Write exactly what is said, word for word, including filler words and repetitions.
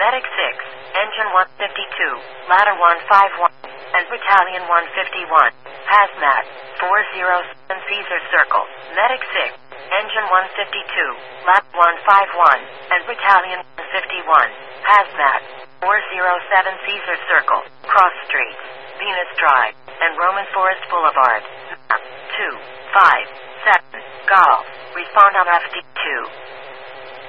Medic six, Engine one fifty-two, Ladder one fifty-one, and Battalion one fifty-one. Hazmat, four oh seven Caesar Circle. Medic six, Engine one fifty-two, Ladder one fifty-one, and Battalion one fifty-one. Hazmat, four oh seven Caesar Circle, Cross Streets, Venus Drive, and Roman Forest Boulevard. Map two five seven, Golf. Respond on F D two.